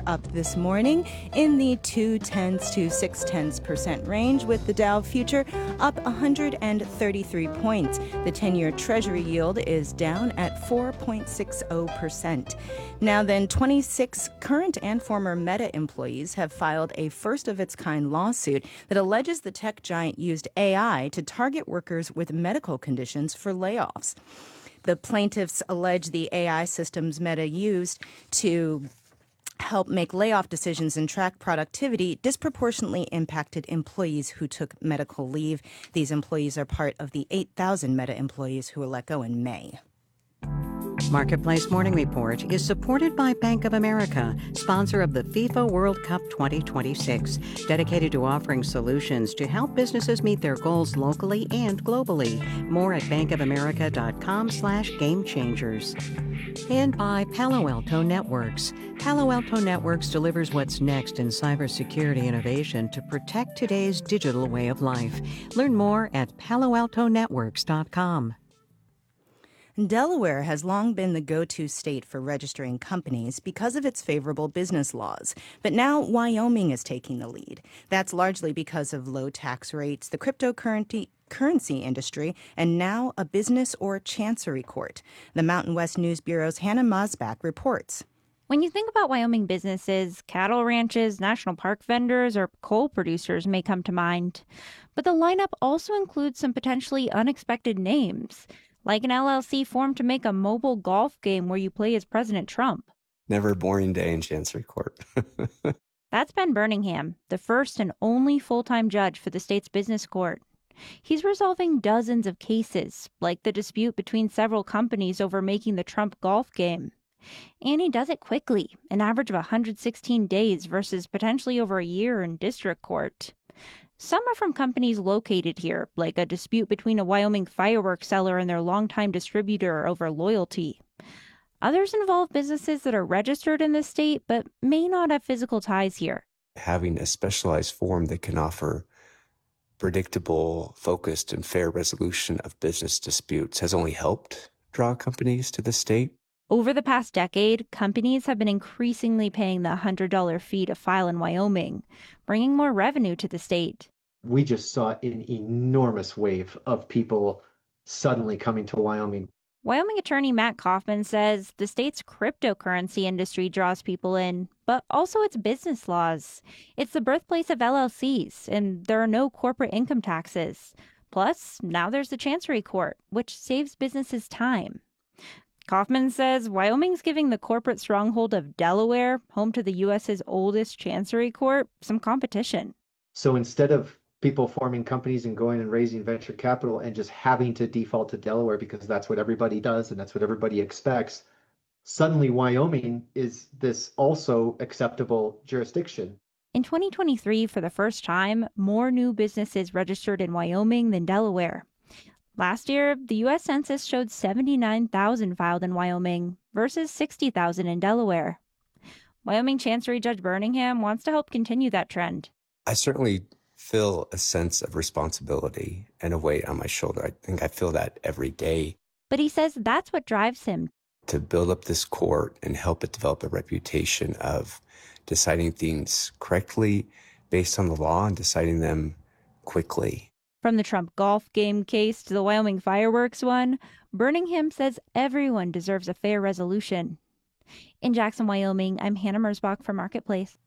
up this morning in the 0.2 to 0.6% range, with the Dow future up 133 points. The 10-year Treasury yield is down at 4.60%. Now then, 26 current and former Meta employees have filed a first-of-its-kind lawsuit that alleges the tech giant used AI to target workers with medical conditions for layoffs. The plaintiffs allege the AI systems Meta used to help make layoff decisions and track productivity disproportionately impacted employees who took medical leave. These employees are part of the 8,000 Meta employees who were let go in May. Marketplace Morning Report is supported by Bank of America, sponsor of the FIFA World Cup 2026, dedicated to offering solutions to help businesses meet their goals locally and globally. More at bankofamerica.com/gamechangers. And by Palo Alto Networks. Palo Alto Networks delivers what's next in cybersecurity innovation to protect today's digital way of life. Learn more at paloaltonetworks.com. Delaware has long been the go-to state for registering companies because of its favorable business laws. But now Wyoming is taking the lead. That's largely because of low tax rates, the cryptocurrency industry, and now a business or chancery court. The Mountain West News Bureau's Hannah Mosbach reports. When you think about Wyoming businesses, cattle ranches, national park vendors, or coal producers may come to mind. But the lineup also includes some potentially unexpected names, like an LLC formed to make a mobile golf game where you play as President Trump. Never a boring day in Chancery Court. That's Ben Birmingham, the first and only full-time judge for the state's business court. He's resolving dozens of cases, like the dispute between several companies over making the Trump golf game. And he does it quickly, an average of 116 days versus potentially over a year in district court. Some are from companies located here, like a dispute between a Wyoming fireworks seller and their longtime distributor over loyalty. Others involve businesses that are registered in the state but may not have physical ties here. Having a specialized forum that can offer predictable, focused, and fair resolution of business disputes has only helped draw companies to the state. Over the past decade, companies have been increasingly paying the $100 fee to file in Wyoming, bringing more revenue to the state. We just saw an enormous wave of people suddenly coming to Wyoming. Wyoming attorney Matt Kaufman says the state's cryptocurrency industry draws people in, but also its business laws. It's the birthplace of LLCs, and there are no corporate income taxes. Plus, now there's the Chancery Court, which saves businesses time. Kaufman says Wyoming's giving the corporate stronghold of Delaware, home to the U.S.'s oldest chancery court, some competition. So instead of people forming companies and going and raising venture capital and just having to default to Delaware because that's what everybody does and that's what everybody expects, suddenly Wyoming is this also acceptable jurisdiction. In 2023, for the first time, more new businesses registered in Wyoming than Delaware. Last year, the U.S. Census showed 79,000 filed in Wyoming versus 60,000 in Delaware. Wyoming Chancery Judge Birmingham wants to help continue that trend. I certainly feel a sense of responsibility and a weight on my shoulder. I think I feel that every day. But he says that's what drives him. To build up this court and help it develop a reputation of deciding things correctly based on the law and deciding them quickly. From the Trump golf game case to the Wyoming fireworks one, Birmingham says everyone deserves a fair resolution. In Jackson, Wyoming, I'm Hannah Mersbach for Marketplace.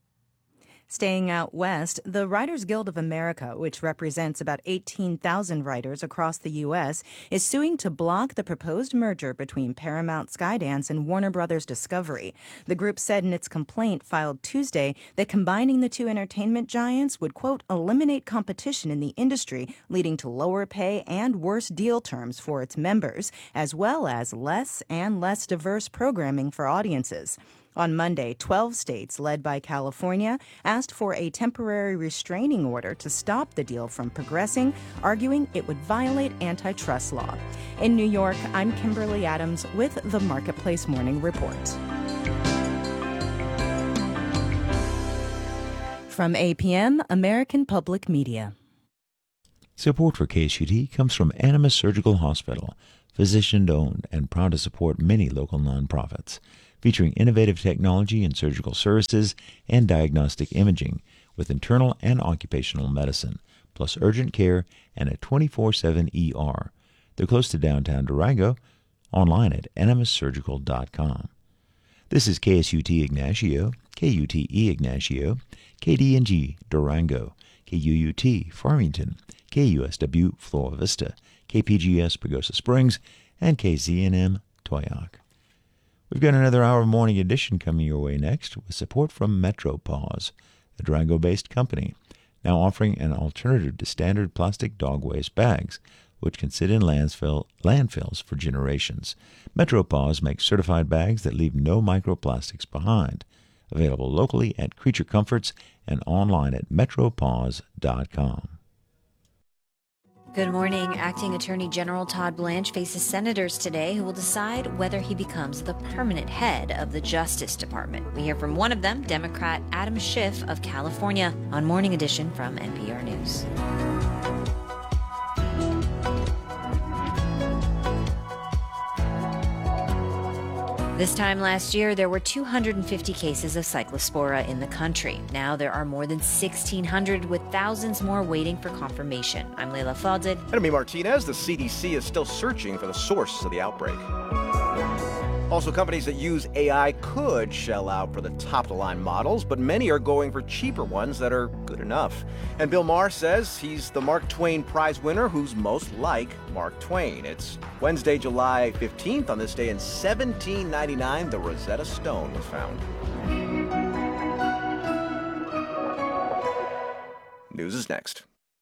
Staying out west, the Writers Guild of America, which represents about 18,000 writers across the U.S., is suing to block the proposed merger between Paramount Skydance and Warner Brothers Discovery. The group said in its complaint filed Tuesday that combining the two entertainment giants would, quote, eliminate competition in the industry, leading to lower pay and worse deal terms for its members, as well as less and less diverse programming for audiences. On Monday, 12 states, led by California, asked for a temporary restraining order to stop the deal from progressing, arguing it would violate antitrust law. In New York, I'm Kimberly Adams with the Marketplace Morning Report. From APM, American Public Media. Support for KSUT comes from Animas Surgical Hospital, physician-owned and proud to support many local nonprofits. featuring innovative technology in surgical services and diagnostic imaging with internal and occupational medicine, plus urgent care and a 24/7 ER. They're close to downtown Durango, online at enemissurgical.com. This is KSUT Ignacio, KUTE Ignacio, KDNG Durango, KUUT Farmington, KUSW Flora Vista, KPGS Pagosa Springs, and KZNM Toyoak. We've got another hour of Morning Edition coming your way next with support from MetroPause, a Durango-based company, now offering an alternative to standard plastic dog waste bags, which can sit in landfills for generations. MetroPause makes certified bags that leave no microplastics behind. Available locally at Creature Comforts and online at metropause.com. Good morning. Acting Attorney General Todd Blanche faces senators today who will decide whether he becomes the permanent head of the Justice Department. We hear from one of them, Democrat Adam Schiff of California, on Morning Edition from NPR News. This time last year, there were 250 cases of cyclospora in the country. Now there are more than 1,600, with thousands more waiting for confirmation. I'm Leila Fadel. And I'm Martinez. The CDC is still searching for the source of the outbreak. Also, companies that use AI could shell out for the top-of-the-line models, but many are going for cheaper ones that are good enough. And Bill Maher says he's the Mark Twain Prize winner who's most like Mark Twain. It's Wednesday, July 15th. On this day in 1799, the Rosetta Stone was found. News is next.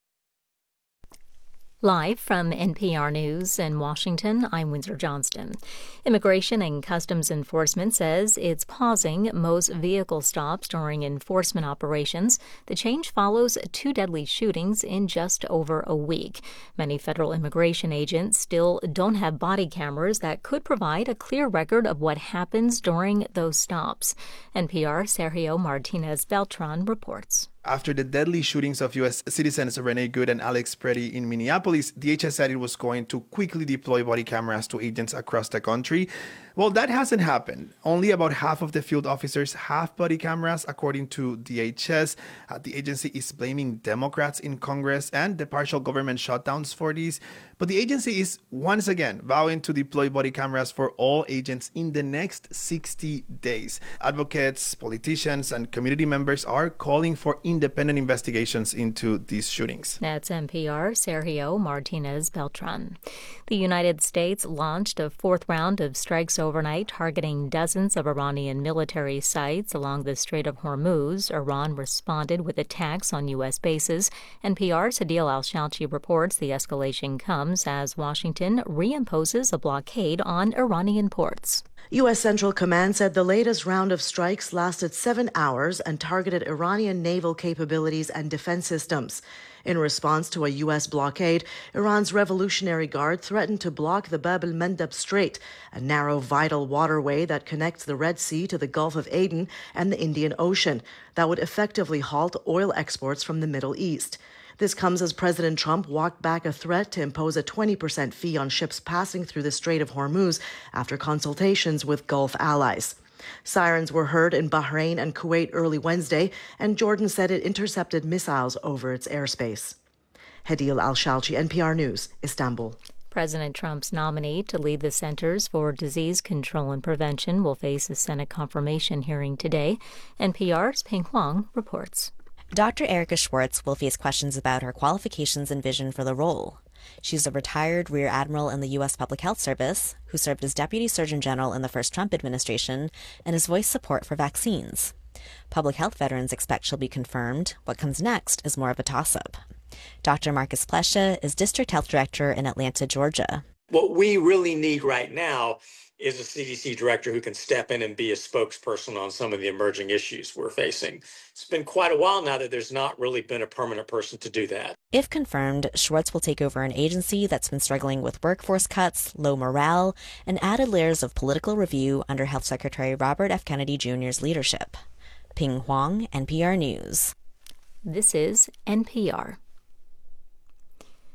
Live from NPR News in Washington, I'm Windsor Johnston. Immigration and Customs Enforcement says it's pausing most vehicle stops during enforcement operations. The change follows 2 deadly shootings in just over a week. Many federal immigration agents still don't have body cameras that could provide a clear record of what happens during those stops. NPR's Sergio Martinez Beltran reports. After the deadly shootings of U.S. citizens Renee Good and Alex Preddy in Minneapolis, DHS said it was going to quickly deploy body cameras to agents across the country. Well, that hasn't happened. Only about half of the field officers have body cameras, according to DHS. The agency is blaming Democrats in Congress and the partial government shutdowns for these. But the agency is once again vowing to deploy body cameras for all agents in the next 60 days. Advocates, politicians, and community members are calling for independent investigations into these shootings. That's NPR Sergio Martinez Beltran. The United States launched a 4th round of strikes overnight, targeting dozens of Iranian military sites along the Strait of Hormuz. Iran responded with attacks on U.S. bases. NPR's Adil Al-Shalchi reports the escalation comes as Washington reimposes a blockade on Iranian ports. U.S. Central Command said the latest round of strikes lasted 7 hours and targeted Iranian naval capabilities and defense systems. In response to a U.S. blockade, Iran's Revolutionary Guard threatened to block the Bab el-Mandeb Strait, a narrow, vital waterway that connects the Red Sea to the Gulf of Aden and the Indian Ocean, that would effectively halt oil exports from the Middle East. This comes as President Trump walked back a threat to impose a 20% fee on ships passing through the Strait of Hormuz after consultations with Gulf allies. Sirens were heard in Bahrain and Kuwait early Wednesday, and Jordan said it intercepted missiles over its airspace. Hadil Al-Shalchi, NPR News, Istanbul. President Trump's nominee to lead the Centers for Disease Control and Prevention will face a Senate confirmation hearing today. NPR's Ping Huang reports. Dr. Erica Schwartz will face questions about her qualifications and vision for the role. She's a retired Rear Admiral in the U.S. Public Health Service who served as Deputy Surgeon General in the first Trump administration and has voiced support for vaccines. Public health veterans expect she'll be confirmed. What comes next is more of a toss-up. Dr. Marcus Plescia is District Health Director in Atlanta, Georgia. What we really need right now is a CDC director who can step in and be a spokesperson on some of the emerging issues we're facing. It's been quite a while now that there's not really been a permanent person to do that. If confirmed, Schwartz will take over an agency that's been struggling with workforce cuts, low morale, and added layers of political review under Health Secretary Robert F. Kennedy Jr.'s leadership. Ping Huang, NPR News. This is NPR.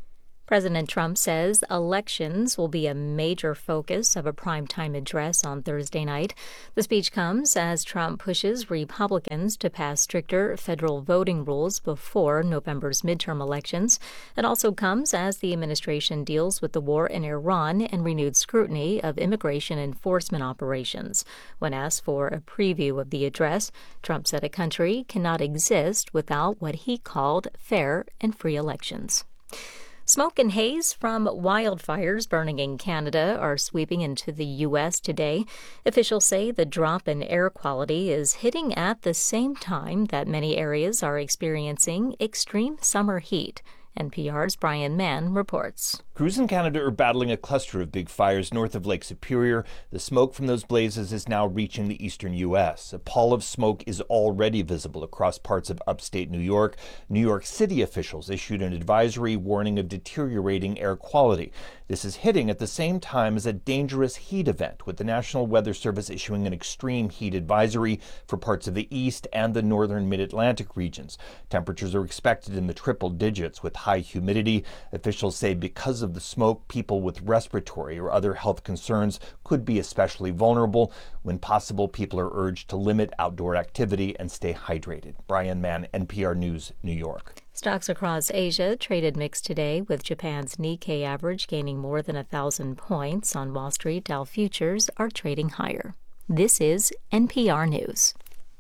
President Trump says elections will be a major focus of a primetime address on Thursday night. The speech comes as Trump pushes Republicans to pass stricter federal voting rules before November's midterm elections. It also comes as the administration deals with the war in Iran and renewed scrutiny of immigration enforcement operations. When asked for a preview of the address, Trump said a country cannot exist without what he called fair and free elections. Smoke and haze from wildfires burning in Canada are sweeping into the U.S. today. Officials say the drop in air quality is hitting at the same time that many areas are experiencing extreme summer heat. NPR's Brian Mann reports. Crews in Canada are battling a cluster of big fires north of Lake Superior. The smoke from those blazes is now reaching the eastern U.S. A pall of smoke is already visible across parts of upstate New York. New York City officials issued an advisory warning of deteriorating air quality. This is hitting at the same time as a dangerous heat event, with the National Weather Service issuing an extreme heat advisory for parts of the east and the northern mid-Atlantic regions. Temperatures are expected in the triple digits with high humidity. Officials say because of the smoke, people with respiratory or other health concerns could be especially vulnerable. When possible, people are urged to limit outdoor activity and stay hydrated. Brian Mann, NPR News, New York. Stocks across Asia traded mixed today, with Japan's Nikkei average gaining more than 1,000 points. On Wall Street, Dow futures are trading higher. This is NPR News.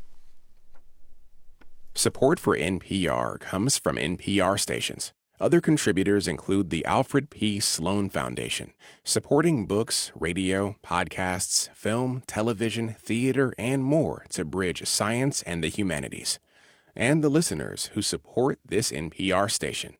Support for NPR comes from NPR stations. Other contributors include the Alfred P. Sloan Foundation, supporting books, radio, podcasts, film, television, theater, and more to bridge science and the humanities. And the listeners who support this NPR station.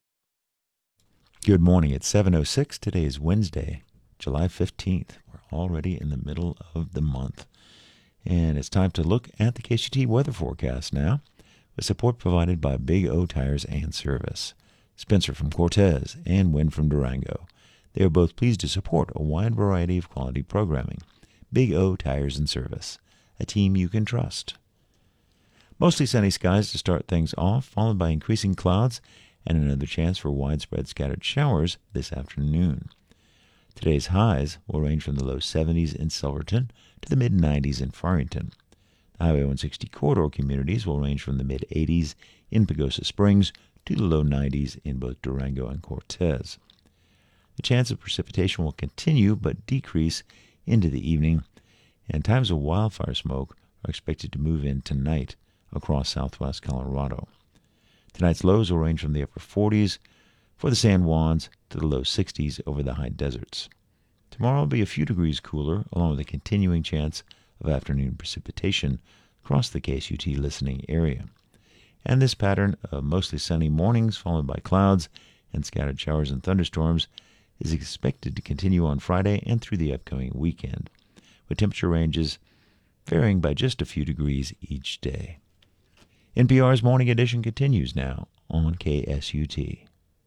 Good morning. It's 7:06. Today is Wednesday, July 15th. We're already in the middle of the month. And it's time to look at the KCT weather forecast now, with support provided by Big O Tires and Service. Spencer from Cortez and Wynn from Durango. They are both pleased to support a wide variety of quality programming. Big O Tires and Service, a team you can trust. Mostly sunny skies to start things off, followed by increasing clouds and another chance for widespread scattered showers this afternoon. Today's highs will range from the low 70s in Silverton to the mid-90s in Farmington. The Highway 160 corridor communities will range from the mid-80s in Pagosa Springs to the low 90s in both Durango and Cortez. The chance of precipitation will continue but decrease into the evening, and times of wildfire smoke are expected to move in tonight across southwest Colorado. Tonight's lows will range from the upper 40s for the San Juans to the low 60s over the high deserts. Tomorrow will be a few degrees cooler, along with a continuing chance of afternoon precipitation across the KSUT listening area. And this pattern of mostly sunny mornings followed by clouds and scattered showers and thunderstorms is expected to continue on Friday and through the upcoming weekend, with temperature ranges varying by just a few degrees each day. NPR's Morning Edition continues now on KSUT.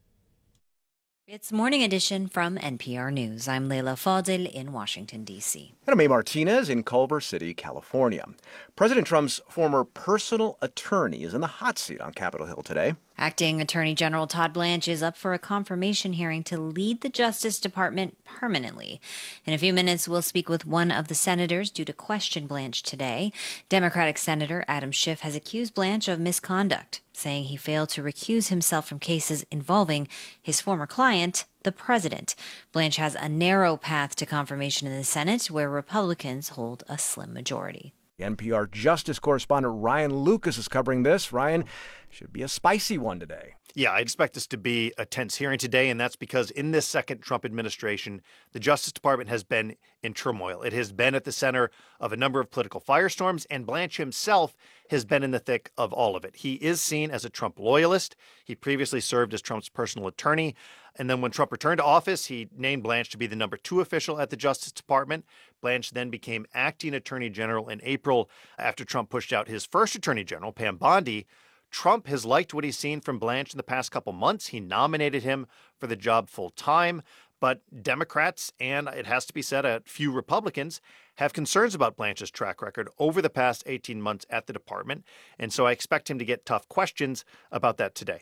It's Morning Edition from NPR News. I'm Leila Fadel in Washington, D.C. And I'm May Martinez in Culver City, California. President Trump's former personal attorney is in the hot seat on Capitol Hill today. Acting Attorney General Todd Blanche is up for a confirmation hearing to lead the Justice Department permanently. In a few minutes, we'll speak with one of the senators due to question Blanche today. Democratic Senator Adam Schiff has accused Blanche of misconduct, saying he failed to recuse himself from cases involving his former client, the president. Blanche has a narrow path to confirmation in the Senate, where Republicans hold a slim majority. NPR Justice correspondent Ryan Lucas is covering this. Ryan, should be a spicy one today. Yeah, I expect this to be a tense hearing today, and that's because in this second Trump administration, the Justice Department has been in turmoil. It has been at the center of a number of political firestorms, and Blanche himself has been in the thick of all of it. He is seen as a Trump loyalist. He previously served as Trump's personal attorney. And then when Trump returned to office, he named Blanche to be the number 2 official at the Justice Department. Blanche then became acting attorney general in April after Trump pushed out his first attorney general, Pam Bondi. Trump has liked what he's seen from Blanche in the past couple months. He nominated him for the job full time. But Democrats, and it has to be said, a few Republicans, have concerns about Blanche's track record over the past 18 months at the department. And so I expect him to get tough questions about that today.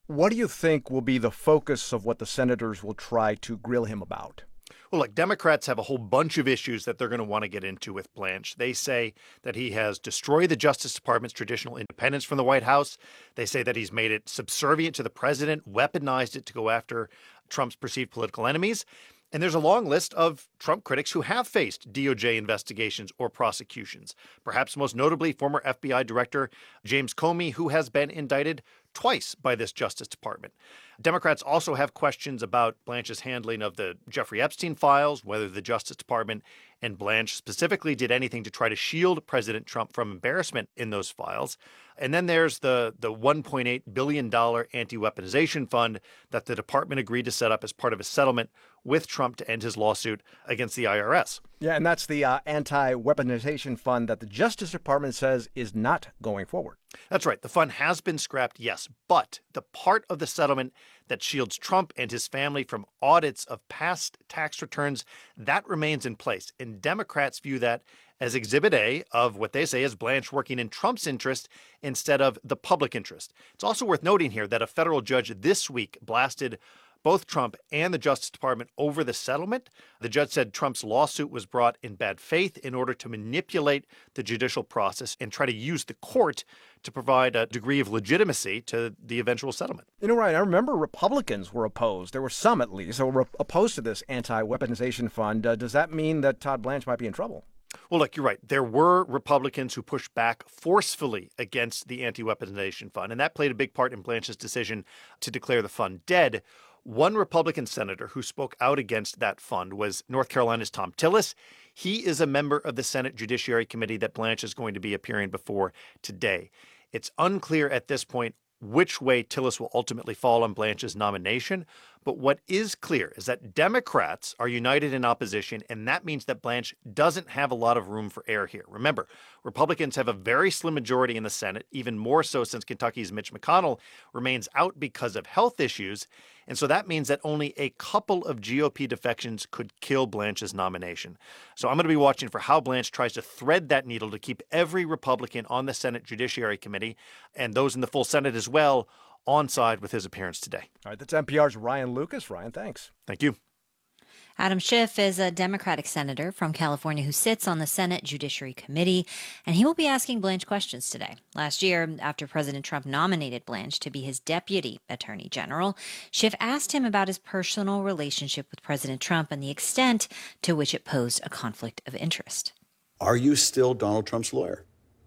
What do you think will be the focus of what the senators will try to grill him about? Well, look, Democrats have a whole bunch of issues that they're going to want to get into with Blanche. They say that he has destroyed the Justice Department's traditional independence from the White House. They say that he's made it subservient to the president, weaponized it to go after Trump's perceived political enemies. And there's a long list of Trump critics who have faced DOJ investigations or prosecutions, perhaps most notably former FBI Director James Comey, who has been indicted twice by this Justice Department. Democrats also have questions about Blanche's handling of the Jeffrey Epstein files, whether the Justice Department and Blanche specifically did anything to try to shield President Trump from embarrassment in those files. And then there's the $1.8 billion anti-weaponization fund that the department agreed to set up as part of a settlement with Trump to end his lawsuit against the IRS. Yeah, and that's the anti-weaponization fund that the Justice Department says is not going forward. That's right. The fund has been scrapped, yes, but the part of the settlement that shields Trump and his family from audits of past tax returns, that remains in place. And Democrats view that as Exhibit A of what they say is Blanche working in Trump's interest instead of the public interest. It's also worth noting here that a federal judge this week blasted both Trump and the Justice Department over the settlement. The judge said Trump's lawsuit was brought in bad faith in order to manipulate the judicial process and try to use the court to provide a degree of legitimacy to the eventual settlement. You know, Ryan, I remember Republicans were opposed. There were some, at least, who were opposed to this anti-weaponization fund. Does that mean that Todd Blanche might be in trouble? Well, look, you're right. There were Republicans who pushed back forcefully against the anti-weaponization fund, and that played a big part in Blanche's decision to declare the fund dead. One Republican senator who spoke out against that fund was North Carolina's Thom Tillis. He is a member of the Senate Judiciary Committee that Blanche is going to be appearing before today. It's unclear at this point which way Tillis will ultimately fall on Blanche's nomination. But what is clear is that Democrats are united in opposition, and that means that Blanche doesn't have a lot of room for error here. Remember, Republicans have a very slim majority in the Senate, even more so since Kentucky's Mitch McConnell remains out because of health issues. And so that means that only a couple of GOP defections could kill Blanche's nomination. So I'm going to be watching for how Blanche tries to thread that needle to keep every Republican on the Senate Judiciary Committee and those in the full Senate as well on side with his appearance today. All right, that's NPR's Ryan Lucas. Ryan, thanks. Thank you. Adam Schiff is a Democratic senator from California who sits on the Senate Judiciary Committee, and he will be asking Blanche questions today. Last year, after President Trump nominated Blanche to be his deputy attorney general, Schiff asked him about his personal relationship with President Trump and the extent to which it posed a conflict of interest. Are you still Donald Trump's lawyer?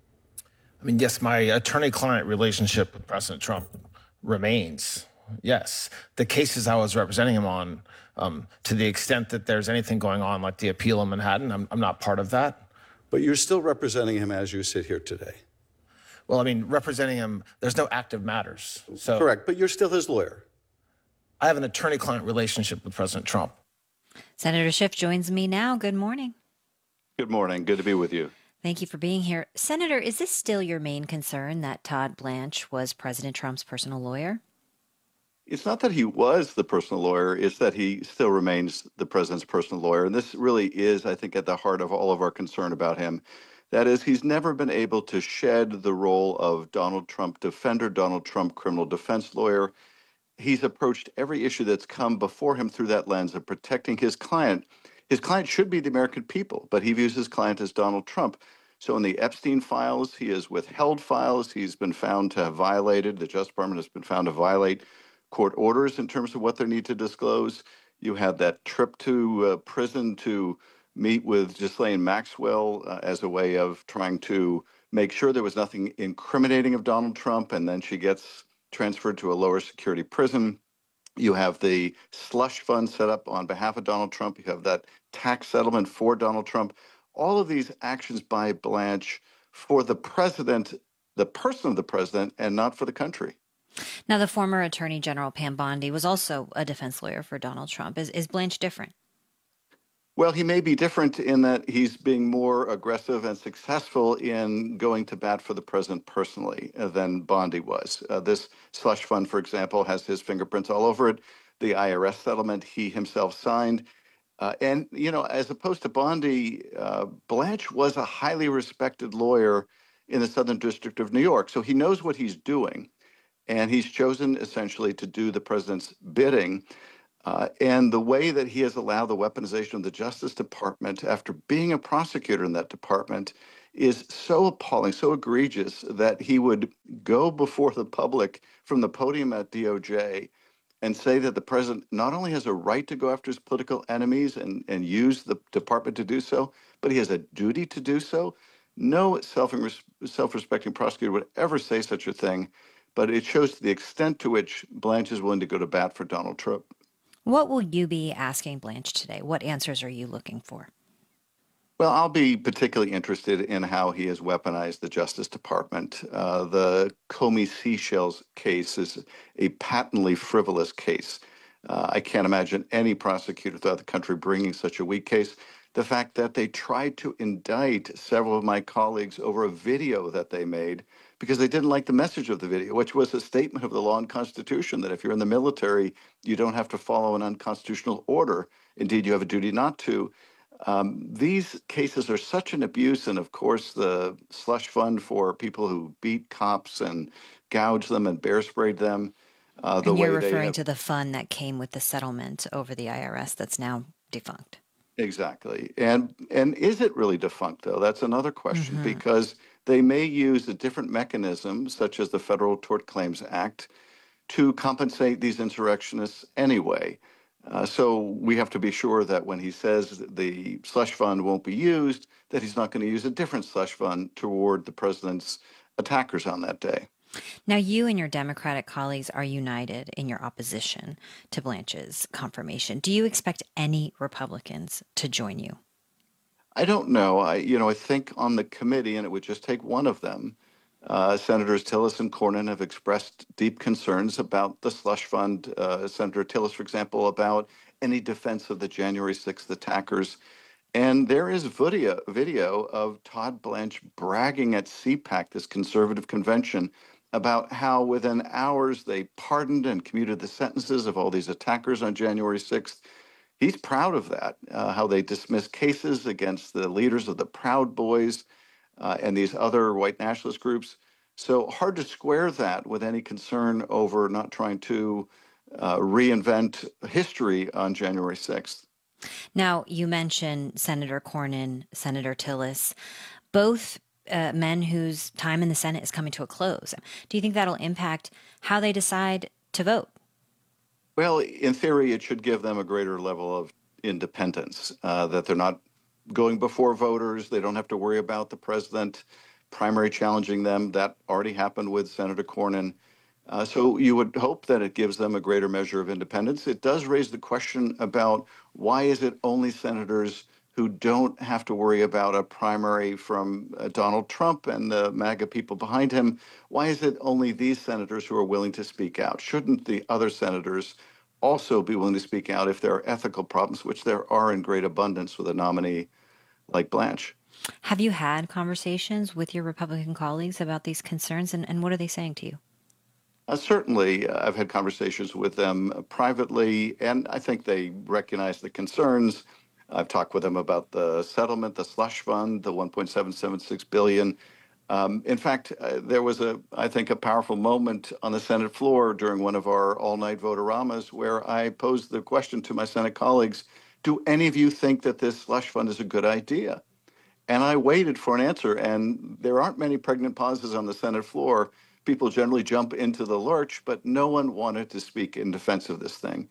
I mean, yes, my attorney-client relationship with President Trump remains. Yes. The cases I was representing him on, to the extent that there's anything going on like the appeal in Manhattan, I'm not part of that. But you're still representing him as you sit here today. Well, I mean, representing him, there's no active matters. So correct, but you're still his lawyer. I have an attorney-client relationship with President Trump. Senator Schiff joins me now. Good morning. Good morning. Good to be with you. Thank you for being here. Senator, is this still your main concern that Todd Blanche was President Trump's personal lawyer? It's not that he was the personal lawyer, it's that he still remains the president's personal lawyer. And this really is, I think, at the heart of all of our concern about him. That is, he's never been able to shed the role of Donald Trump defender, Donald Trump criminal defense lawyer. He's approached every issue that's come before him through that lens of protecting his client. His client should be the American people, but he views his client as Donald Trump. So in the Epstein files, he has withheld files. He's been found to have violated, the Justice Department has been found to violate court orders in terms of what they need to disclose. You had that trip to prison to meet with Ghislaine Maxwell as a way of trying to make sure there was nothing incriminating of Donald Trump, and then she gets transferred to a lower security prison. You have the slush fund set up on behalf of Donald Trump. You have that tax settlement for Donald Trump. All of these actions by Blanche for the president, the person of the president, and not for the country. Now, the former Attorney General Pam Bondi was also a defense lawyer for Donald Trump. Is Blanche different? Well, he may be different in that he's being more aggressive and successful in going to bat for the president personally than Bondi was. This slush fund, for example, has his fingerprints all over it. The IRS settlement he himself signed. And, you know, as opposed to Bondi, Blanche was a highly respected lawyer in the Southern District of New York. So he knows what he's doing. and he's chosen essentially to do the president's bidding. And the way that he has allowed the weaponization of the Justice Department after being a prosecutor in that department is so appalling, so egregious, that he would go before the public from the podium at DOJ and say that the president not only has a right to go after his political enemies and use the department to do so, but he has a duty to do so. No self-respecting prosecutor would ever say such a thing, but it shows the extent to which Blanche is willing to go to bat for Donald Trump. What will you be asking Blanche today? What answers are you looking for? Well, I'll be particularly interested in how he has weaponized the Justice Department. The Comey Seashells case is a patently frivolous case. I can't imagine any prosecutor throughout the country bringing such a weak case. The fact that they tried to indict several of my colleagues over a video that they made because they didn't like the message of the video, which was a statement of the law and Constitution that if you're in the military, you don't have to follow an unconstitutional order. Indeed, you have a duty not to. These cases are such an abuse, and of course, the slush fund for people who beat cops and gouge them and bear sprayed them. And you're referring to the fund that came with the settlement over the IRS that's now defunct. Exactly. And is it really defunct, though? That's another question, because they may use a different mechanism, such as the Federal Tort Claims Act, to compensate these insurrectionists anyway. So we have to be sure that when he says the slush fund won't be used, that he's not going to use a different slush fund toward the president's attackers on that day. Now, you and your Democratic colleagues are united in your opposition to Blanche's confirmation. Do you expect any Republicans to join you? I don't know. I think on the committee, and it would just take one of them, Senators Tillis and Cornyn have expressed deep concerns about the slush fund. Senator Tillis, for example, about any defense of the January 6th attackers. And there is video of Todd Blanche bragging at CPAC, this conservative convention, about how within hours they pardoned and commuted the sentences of all these attackers on January 6th. He's proud of that, how they dismissed cases against the leaders of the Proud Boys and these other white nationalist groups. So hard to square that with any concern over not trying to reinvent history on January 6th. Now, you mentioned Senator Cornyn, Senator Tillis, both men whose time in the Senate is coming to a close. Do you think that'll impact how they decide to vote? Well, in theory, it should give them a greater level of independence, that they're not going before voters. They don't have to worry about the president primary challenging them. That already happened with Senator Cornyn. So you would hope that it gives them a greater measure of independence. It does raise the question about why is it only senators who don't have to worry about a primary from Donald Trump and the MAGA people behind him? Why is it only these senators who are willing to speak out? Shouldn't the other senators also be willing to speak out if there are ethical problems, which there are in great abundance with a nominee like Blanche? Have you had conversations with your Republican colleagues about these concerns, and what are they saying to you? Certainly, I've had conversations with them privately, and I think they recognize the concerns. I've talked with them about the settlement, the slush fund, the $1.776 billion. In fact, there was I think, a powerful moment on the Senate floor during one of our all-night vote-a-ramas where I posed the question to my Senate colleagues, do any of you think that this slush fund is a good idea? And I waited for an answer, and there aren't many pregnant pauses on the Senate floor. People generally jump into the lurch, but no one wanted to speak in defense of this thing.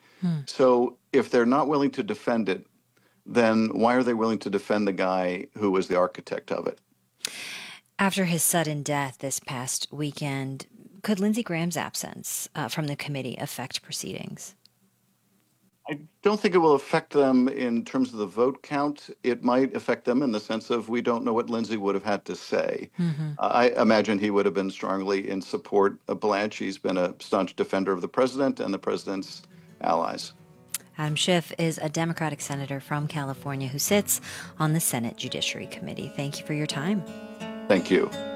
So if they're not willing to defend it, then why are they willing to defend the guy who was the architect of it? After his sudden death this past weekend, could Lindsey Graham's absence from the committee affect proceedings? I don't think it will affect them in terms of the vote count. It might affect them in the sense of we don't know what Lindsey would have had to say. I imagine he would have been strongly in support of Blanche. He's been a staunch defender of the president and the president's allies. Adam Schiff is a Democratic senator from California who sits on the Senate Judiciary Committee. Thank you for your time. Thank you.